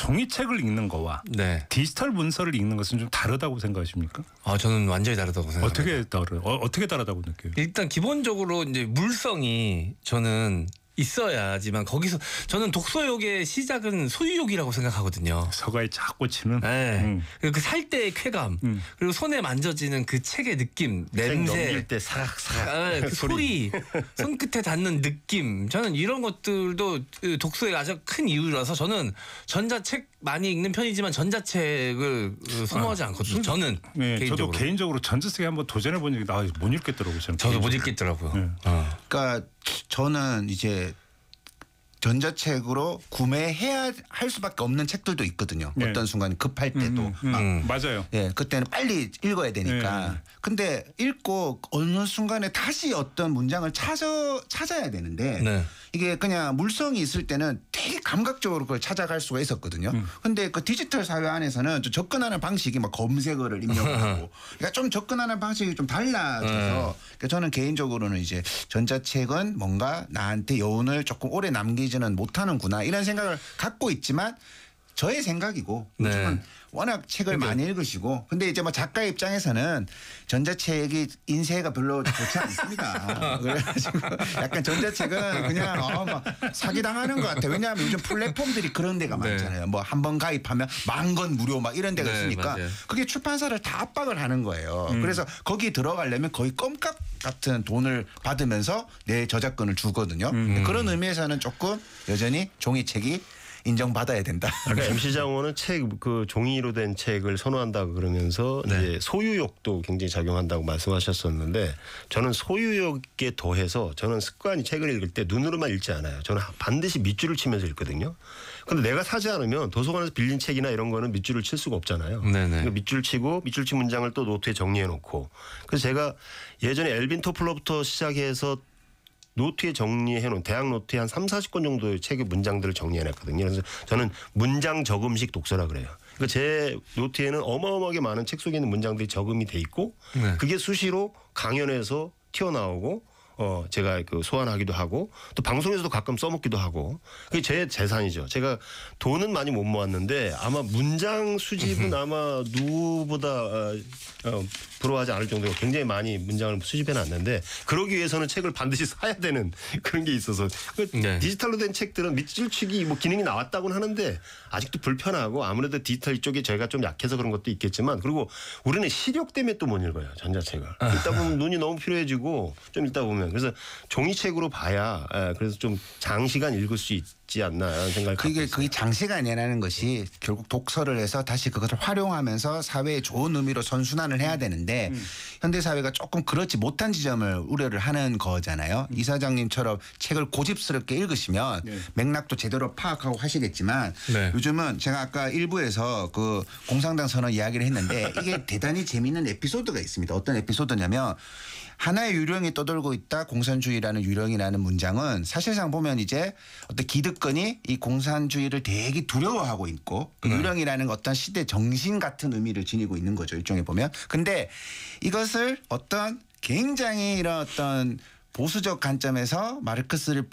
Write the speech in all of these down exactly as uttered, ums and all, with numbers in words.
종이책을 읽는 거와 네. 디지털 문서를 읽는 것은 좀 다르다고 생각하십니까? 아 저는 완전히 다르다고 생각합니다. 어떻게 다르? 어, 어떻게 다르다고 느껴요? 일단 기본적으로 이제 물성이 저는 있어야지만 거기서 저는 독서욕의 시작은 소유욕이라고 생각하거든요. 서가에 쫙 꽂히는. 네. 음. 그 살 때의 쾌감 음. 그리고 손에 만져지는 그 책의 느낌, 냄새, 넘길 때 사각사각 네, 그 소리, 손끝에 닿는 느낌. 저는 이런 것들도 그 독서의 아주 큰 이유라서 저는 전자책 많이 읽는 편이지만 전자책을 선호하지 아, 않거든요. 저는 네, 개인적으로. 저도 개인적으로 전자책에 한번 도전해 본 적이 아, 못 읽겠더라고요. 저는 저도 못 개인적으로. 읽겠더라고요. 네. 어. 그러니까 저는 이제 전자책으로 구매해야 할 수밖에 없는 책들도 있거든요. 네. 어떤 순간 급할 때도. 음, 음, 막 음. 맞아요. 예, 그때는 빨리 읽어야 되니까. 네. 근데 읽고 어느 순간에 다시 어떤 문장을 찾아 찾아야 되는데 네. 이게 그냥 물성이 있을 때는 되게 감각적으로 그걸 찾아갈 수가 있었거든요. 음. 근데 그 디지털 사회 안에서는 좀 접근하는 방식이 막 검색어를 입력하고 그러니까 좀 접근하는 방식이 좀 달라져서 그러니까 저는 개인적으로는 이제 전자책은 뭔가 나한테 여운을 조금 오래 남기지는 못하는구나 이런 생각을 갖고 있지만 저의 생각이고 네. 요즘은 워낙 책을 근데- 많이 읽으시고 근데 이제 뭐 작가 입장에서는 전자책이 인쇄가 별로 좋지 않습니다. 그래가지고 약간 전자책은 그냥 어, 막 사기 당하는 것 같아요. 왜냐하면 요즘 플랫폼들이 그런 데가 네. 많잖아요. 뭐 한 번 가입하면 만 권 무료 막 이런 데가 네, 있으니까 맞아요. 그게 출판사를 다 압박을 하는 거예요. 음. 그래서 거기 들어가려면 거의 껌값 같은 돈을 받으면서 내 저작권을 주거든요. 음. 그런 의미에서는 조금 여전히 종이책이 인정받아야 된다. 아까 엠씨 장원은 책 그 종이로 된 책을 선호한다 그러면서 네. 이제 소유욕도 굉장히 작용한다고 말씀하셨었는데 저는 소유욕에 더해서 저는 습관이 책을 읽을 때 눈으로만 읽지 않아요. 저는 반드시 밑줄을 치면서 읽거든요. 근데 내가 사지 않으면 도서관에서 빌린 책이나 이런 거는 밑줄을 칠 수가 없잖아요. 네네. 그러니까 밑줄 치고 밑줄 친 문장을 또 노트에 정리해 놓고 그래서 제가 예전에 엘빈 토플러부터 시작해서 노트에 정리해 놓은 대학 노트에 한 삼사십 권 정도의 책의 문장들을 정리해 놨거든요. 그래서 저는 문장 저금식 독서라 그래요. 그러니까 제 노트에는 어마어마하게 많은 책 속에 있는 문장들이 저금이 돼 있고 네. 그게 수시로 강연에서 튀어나오고 어 제가 그 소환하기도 하고 또 방송에서도 가끔 써먹기도 하고 그게 제 재산이죠. 제가 돈은 많이 못 모았는데 아마 문장 수집은 아마 누구보다 어, 어, 부러워하지 않을 정도로 굉장히 많이 문장을 수집해놨는데 그러기 위해서는 책을 반드시 사야 되는 그런 게 있어서 그 네. 디지털로 된 책들은 밑줄치기 뭐 기능이 나왔다고는 하는데 아직도 불편하고 아무래도 디지털 쪽에 저희가 좀 약해서 그런 것도 있겠지만 그리고 우리는 시력 때문에 또 못 읽어요 전자책을 읽다 보면 눈이 너무 필요해지고 좀 읽다 보면 그래서 종이책으로 봐야 에, 그래서 좀 장시간 읽을 수 있지 않나 하는 생각을 갖고 그게 있어요. 그게 장시간이라는 것이 결국 독서를 해서 다시 그것을 활용하면서 사회에 좋은 의미로 선순환을 해야 되는데 음. 현대 사회가 조금 그렇지 못한 지점을 우려를 하는 거잖아요. 음. 이사장님처럼 책을 고집스럽게 읽으시면 네. 맥락도 제대로 파악하고 하시겠지만 네. 요즘은 제가 아까 일부에서 그 공상당 선언 이야기를 했는데 이게 대단히 재미있는 에피소드가 있습니다. 어떤 에피소드냐면 하나의 유령이 떠돌고 있다 공산주의라는 유령이라는 문장은 사실상 보면 이제 어떤 기득권이 이 공산주의를 되게 두려워하고 있고 그 네. 유령이라는 어떤 시대 정신 같은 의미를 지니고 있는 거죠. 일종의 보면. 근데 이것을 어떤 굉장히 이런 어떤 보수적 관점에서 마르크스를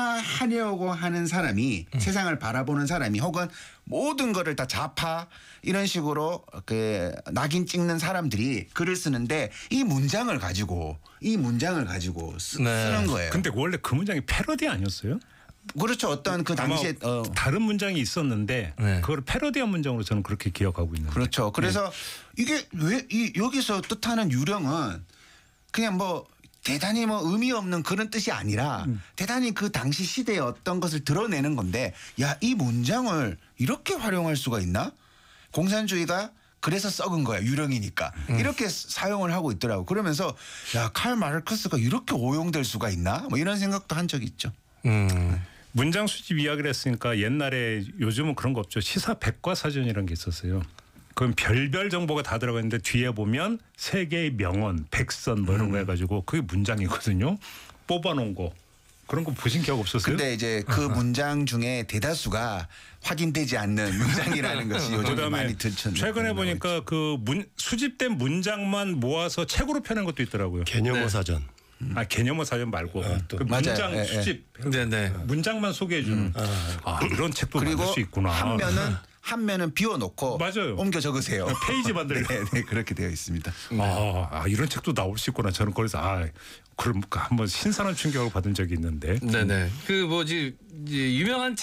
비판하려고 하는 사람이 음. 세상을 바라보는 사람이 혹은 모든 거를 다 좌파 이런 식으로 그 낙인 찍는 사람들이 글을 쓰는데 이 문장을 가지고 이 문장을 가지고 쓰, 네. 쓰는 거예요. 근데 원래 그 문장이 패러디 아니었어요? 그렇죠. 어떤 그 아마 당시에 어, 다른 문장이 있었는데 네. 그걸 패러디한 문장으로 저는 그렇게 기억하고 있는데. 그렇죠. 그래서 이게 왜 이 여기서 뜻하는 유령은 그냥 뭐 대단히 뭐 의미 없는 그런 뜻이 아니라 음. 대단히 그 당시 시대의 어떤 것을 드러내는 건데 야, 이 문장을 이렇게 활용할 수가 있나? 공산주의가 그래서 썩은 거야. 유령이니까. 음. 이렇게 사용을 하고 있더라고. 그러면서 야, 칼 마르크스가 이렇게 오용될 수가 있나? 뭐 이런 생각도 한 적이 있죠. 음. 문장 수집 이야기를 했으니까 옛날에 요즘은 그런 거 없죠. 시사 백과사전이라는 게 있었어요. 그건 별별 정보가 다 들어가 있는데 뒤에 보면 세계의 명언, 백선 뭐 이런 거 해가지고 그게 문장이거든요. 뽑아놓은 거. 그런 거 보신 기억 없었어요? 근데 이제 그 문장 중에 대다수가 확인되지 않는 문장이라는 것이 요즘 그다음에 많이 들쳐. 최근에 보니까 그 문, 수집된 문장만 모아서 책으로 펴낸 것도 있더라고요. 개념어 네. 사전. 아 개념어 사전 말고 또. 그 맞아요. 문장 예, 예. 수집 네네. 문장만 소개해 주는 아, 이런 책도 그리고 만들 수 있구나. 한 면은 한 면은 비워놓고 맞아요. 옮겨 적으세요. 페이지 만들려. 네, 네, 그렇게 되어 있습니다. 아, 아, 이런 책도 나올 수 있구나. 저는 거기서 아, 그럼 한번 신선한 충격을 받은 적이 있는데. 네네. 그 뭐지 유명한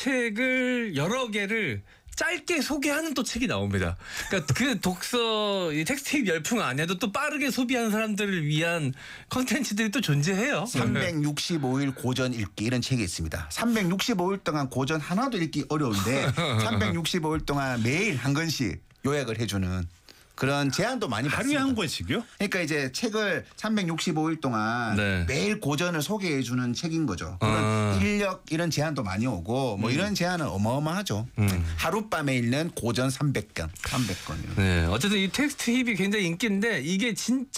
책을 여러 개를 짧게 소개하는 또 책이 나옵니다. 그러니까 그 독서 이 텍스트입 열풍 안에도 또 빠르게 소비하는 사람들을 위한 컨텐츠들이 또 존재해요. 삼백육십오 일 고전 읽기 이런 책이 있습니다. 삼백육십오 일 동안 고전 하나도 읽기 어려운데 삼백육십오 일 동안 매일 한 권씩 요약을 해주는 그런 제안도 많이 하루에 받습니다. 한 권씩이요? 그러니까 이제 책을 삼백육십오 일 동안 네. 매일 고전을 소개해 주는 책인 거죠. 그런 아. 인력 이런 제안도 많이 오고 뭐 이런 제안은 어마어마하죠. 하룻밤에 읽는 고전 삼백 권, 삼백 권. 네. 어쨌든 이 텍스트 힙이 굉장히 인기인데 이게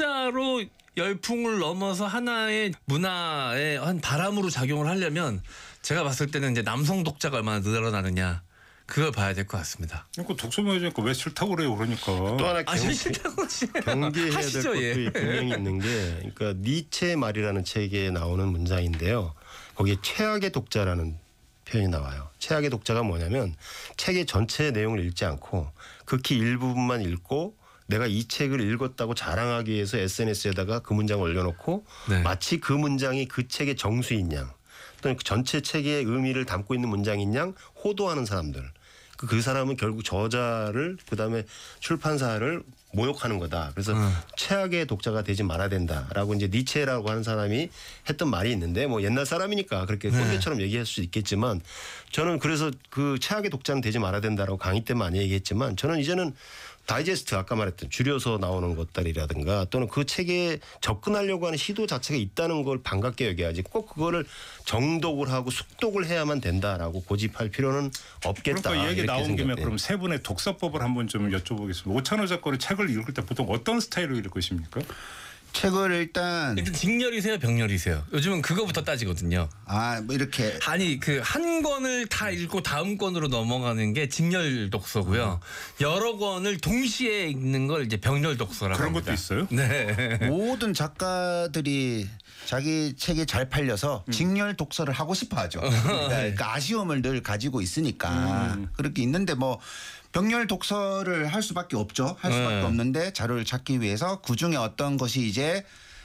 진짜로 열풍을 넘어서 하나의 문화의 한 바람으로 작용을 하려면 제가 봤을 때는 이제 남성 독자가 얼마나 늘어나느냐 그걸 봐야 될 것 같습니다. 그러니까 독서 모여지니까 왜 싫다고 그래요, 그러니까. 또 하나 아, 경, 싫다고 경계해야 될 하시죠, 것도 예. 분명히 있는 게 그러니까 니체의 말이라는 책에 나오는 문장인데요. 거기에 최악의 독자라는 표현이 나와요. 최악의 독자가 뭐냐면 책의 전체 내용을 읽지 않고 극히 일부분만 읽고 내가 이 책을 읽었다고 자랑하기 위해서 에스엔에스에다가 그 문장을 올려놓고 네. 마치 그 문장이 그 책의 정수인 양 또는 그 전체 책의 의미를 담고 있는 문장인 양 호도하는 사람들. 그, 그 사람은 결국 저자를 그다음에 출판사를 모욕하는 거다. 그래서 음. 최악의 독자가 되지 말아야 된다라고 이제 니체라고 하는 사람이 했던 말이 있는데 뭐 옛날 사람이니까 그렇게 꼰대처럼 얘기할 수 있겠지만 저는 그래서 그 최악의 독자는 되지 말아야 된다라고 강의 때 많이 얘기했지만 저는 이제는 다이제스트 아까 말했던 줄여서 나오는 것들이라든가 또는 그 책에 접근하려고 하는 시도 자체가 있다는 걸 반갑게 여겨야지 꼭 그거를 정독을 하고 숙독을 해야만 된다라고 고집할 필요는 없겠다. 그러니까 이 얘기 이렇게 나온 김에 생각돼요. 그럼 세 분의 독서법을 한번 좀 여쭤보겠습니다. 오찬호 작가는 책을 읽을 때 보통 어떤 스타일로 읽으십니까? 책을 일단 일단 직렬이세요, 병렬이세요? 요즘은 그거부터 따지거든요. 아 뭐 이렇게 아니 그 한 권을 다 읽고 다음 권으로 넘어가는 게 직렬 독서고요. 여러 권을 동시에 읽는 걸 이제 병렬 독서라고 그런 합니다. 것도 있어요? 네. 모든 작가들이 자기 책이 잘 팔려서 직렬 독서를 하고 싶어하죠. 그러니까 아쉬움을 늘 가지고 있으니까 그렇게 있는데 뭐 병렬 독서를 할 수밖에 없죠. 할 수밖에 네. 없는데 자료를 찾기 위해서 그 중에 어떤 것이 이제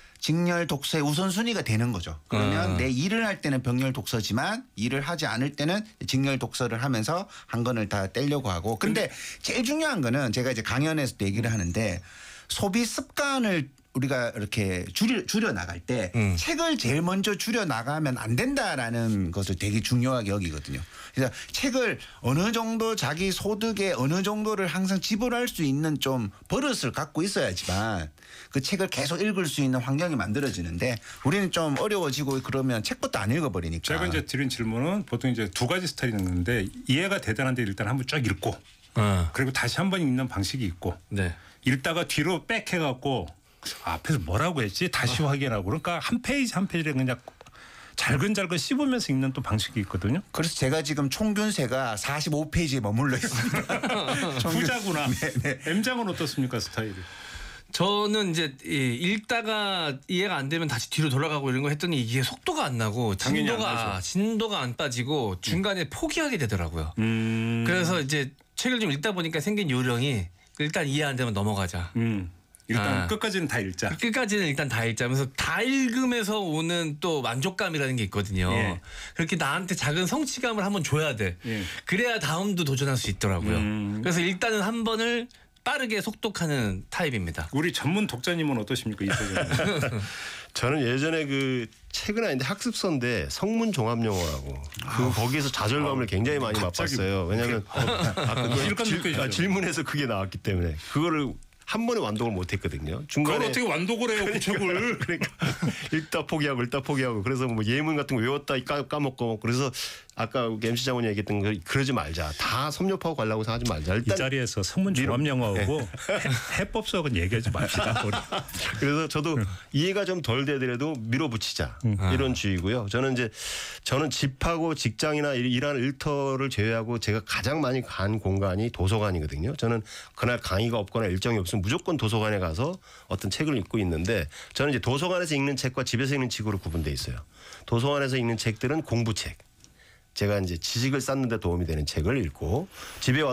직렬 독서의 우선순위가 되는 거죠. 그러면 음. 내 일을 할 때는 병렬 독서지만 일을 하지 않을 때는 직렬 독서를 하면서 한 권을 다 떼려고 하고. 근데 제일 중요한 거는 제가 이제 강연에서도 얘기를 하는데 소비 습관을 우리가 이렇게 줄여, 줄여 나갈 때 음. 책을 제일 먼저 줄여 나가면 안 된다라는 것을 되게 중요하게 여기거든요. 그래서 책을 어느 정도 자기 소득의 어느 정도를 항상 지불할 수 있는 좀 버릇을 갖고 있어야지만 그 책을 계속 읽을 수 있는 환경이 만들어지는데 우리는 좀 어려워지고 그러면 책부터 안 읽어버리니까. 제가 이제 드린 질문은 보통 이제 두 가지 스타일이 있는데 이해가 되다는데 일단 한번 쫙 읽고 어. 그리고 다시 한번 읽는 방식이 있고 네. 읽다가 뒤로 백 해갖고 앞에서 뭐라고 했지 다시 확인하고 그러니까 한 페이지 한 페이지를 그냥 잘근잘근 씹으면서 읽는 또 방식이 있거든요. 그래서 제가 지금 총균세가 사십오 페이지에 머물러 있습니다. 총균- 부자구나. 네, 네. M장은 어떻습니까 스타일이? 저는 이제 이 읽다가 이해가 안 되면 다시 뒤로 돌아가고 이런 거 했더니 이게 속도가 안 나고 당연히 안 진도가 나죠. 진도가 안 빠지고 중간에 포기하게 되더라고요. 음. 그래서 이제 책을 좀 읽다 보니까 생긴 요령이 일단 이해 안 되면 넘어가자. 음. 일단 아. 끝까지는 다 읽자. 끝까지는 일단 다 읽자면서 다 읽으면서 오는 또 만족감이라는 게 있거든요. 예. 그렇게 나한테 작은 성취감을 한번 줘야 돼. 예. 그래야 다음도 도전할 수 있더라고요. 음. 그래서 일단은 한 번을 빠르게 속독하는 타입입니다. 우리 전문 독자님은 어떠십니까 이 책은? 저는 예전에 그 책은 아닌데 학습서인데 성문 종합 영어라고 그 거기에서 좌절감을 굉장히 많이 갑자기 맛봤어요. 왜냐하면 아까 그 실감 질- 느껴지죠. 아, 질문에서 그게 나왔기 때문에 그거를 한 번에 완독을 못했거든요. 그걸 중간에 어떻게 완독을 해요 그 책을? 그러니까 읽다 포기하고 읽다 포기하고 그래서 뭐 예문 같은 거 외웠다 까, 까먹고 그래서 아까 엠씨 장군이 얘기했던 거 그러지 말자. 다 섭렵하고 가려고 하지 말자. 이 일단 자리에서 성문 종합 영어하고 해- 해법석은 얘기하지 맙시다. 우리. 그래서 저도 이해가 좀 덜 되더라도 밀어붙이자 이런 주의고요. 저는 이제 저는 집하고 직장이나 일- 일하는 일터를 제외하고 제가 가장 많이 간 공간이 도서관이거든요. 저는 그날 강의가 없거나 일정이 없으면 무조건 도서관에 가서 어떤 책을 읽고 있는데 저는 이제 도서관에서 읽는 책과 집에서 읽는 책으로 구분돼 있어요. 도서관에서 읽는 책들은 공부책. 제가 이제 지식을 쌓는 데 도움이 되는 책을 읽고 집에 와서